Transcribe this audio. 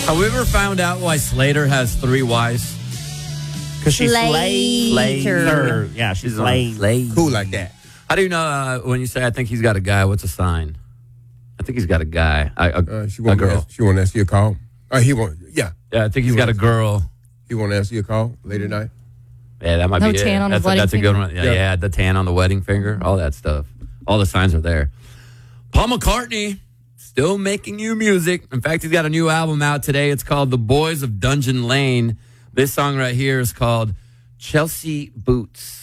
Have we ever found out why Slater has 3 wives? Because she's Slater. Yeah, she's lame. Cool like that. How do you know when you say I think he's got a guy? What's a sign? I think he's got a guy. She A won't girl. She won't answer your call. He won't. Yeah. Yeah, I think he's got a girl. He won't answer your call late at night. Yeah, that might No be tan it. on his wedding That's a good finger? one. Yeah, the tan on the wedding finger. All that stuff. All the signs are there. Paul McCartney still making new music. In fact, he's got a new album out today. It's called The Boys of Dungeon Lane. This song right here is called Chelsea Boots.